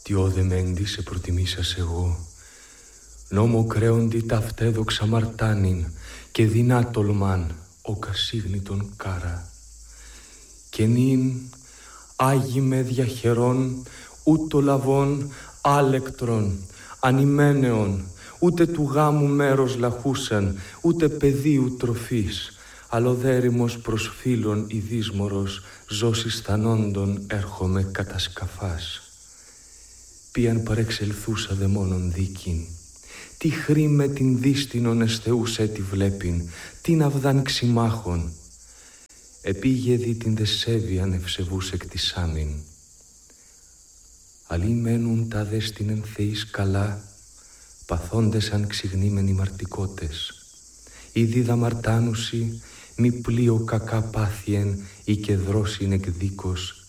Τι όδε μέντι σε προτιμήσας εγώ, νόμο κρέοντι ταυτέδοξα μαρτάνιν και δεινά τολμάν ο κασίγνητον κάρα. Και νυν άγι με διαχερών ούτω λαβών άλεκτρον, ανημένεων, ούτε του γάμου μέρος λαχούσαν, ούτε πεδίου τροφής, αλλοδέρημος προς φίλων ειδίσμορος, ζώσης θανόντων έρχομαι κατά σκαφάς. Ποιαν παρεξελθούσα δε μόνον δίκην, τι χρήμε την δίστινον εσθεούσε τη βλέπειν, την αυδάν ξημάχων. Επήγε δι την δεσέβιαν ευσεβούς εκτισάμιν. Αλλοί μένουν τα δέστην θεής καλά, παθώντες αν ξυγνήμενοι μαρτικότες. Ήδη δαμαρτάνουσι, μη πλοίο κακά πάθιεν ή και δρόσιν εκδίκος